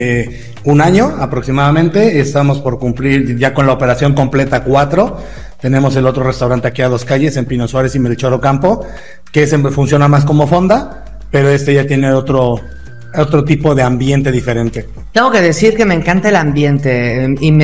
un año aproximadamente. Estamos por cumplir ya con la operación completa 4. Tenemos el otro restaurante aquí a 2 calles, en Pino Suárez y Melchor Ocampo, que funciona más como fonda, pero ya tiene otro tipo de ambiente diferente. Tengo que decir que me encanta el ambiente y